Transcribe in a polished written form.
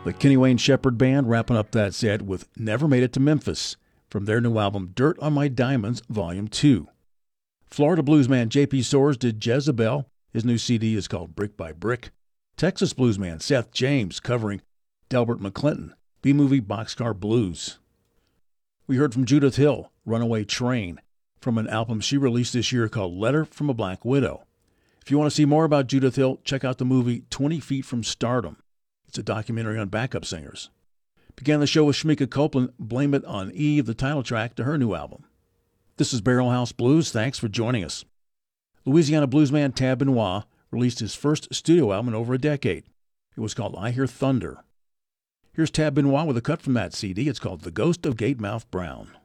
The Kenny Wayne Shepherd Band wrapping up that set with Never Made It to Memphis from their new album Dirt on My Diamonds Volume 2. Florida bluesman J.P. Soares did Jezebel. His new CD is called Brick by Brick. Texas bluesman Seth James covering Delbert McClinton, B-movie Boxcar Blues. We heard from Judith Hill, Runaway Train, from an album she released this year called Letter from a Black Widow. If you want to see more about Judith Hill, check out the movie 20 Feet from Stardom. It's a documentary on backup singers. Began the show with Shemeka Copeland, Blame It on Eve, the title track to her new album. This is Barrel House Blues. Thanks for joining us. Louisiana bluesman Tab Benoit released his first studio album in over a decade. It was called I Hear Thunder. Here's Tab Benoit with a cut from that CD. It's called The Ghost of Gatemouth Brown.